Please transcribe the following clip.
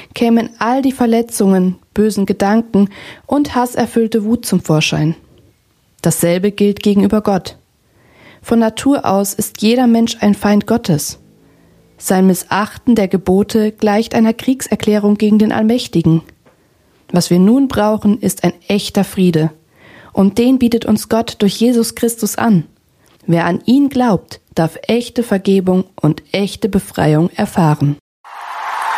kämen all die Verletzungen, bösen Gedanken und hasserfüllte Wut zum Vorschein. Dasselbe gilt gegenüber Gott. Von Natur aus ist jeder Mensch ein Feind Gottes. Sein Missachten der Gebote gleicht einer Kriegserklärung gegen den Allmächtigen. Was wir nun brauchen, ist ein echter Friede. Und den bietet uns Gott durch Jesus Christus an. Wer an ihn glaubt, darf echte Vergebung und echte Befreiung erfahren.